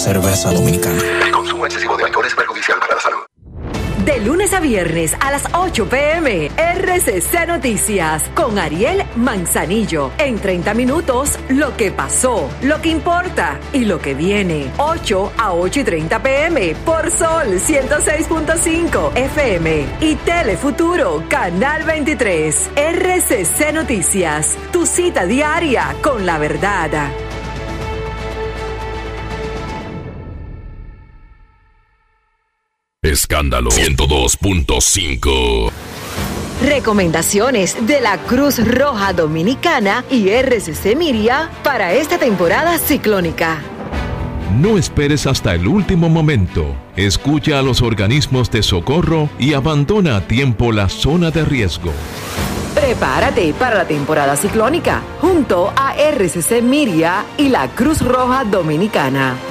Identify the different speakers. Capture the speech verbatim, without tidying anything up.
Speaker 1: cerveza dominicana.
Speaker 2: El consumo excesivo de alcohol es perjudicial para la salud.
Speaker 3: De lunes a viernes a las ocho pm, R C C Noticias con Ariel Manzanillo. En treinta minutos, lo que pasó, lo que importa y lo que viene. ocho a ocho y treinta pm por Sol ciento seis punto cinco F M y Telefuturo Canal veintitrés. R C C Noticias, tu cita diaria con la verdad.
Speaker 4: Escándalo ciento dos punto cinco.
Speaker 3: Recomendaciones de la Cruz Roja Dominicana y R C C Miria para esta temporada ciclónica.
Speaker 5: No esperes hasta el último momento. Escucha a los organismos de socorro y abandona a tiempo la zona de riesgo.
Speaker 3: Prepárate para la temporada ciclónica junto a R C C Miria y la Cruz Roja Dominicana.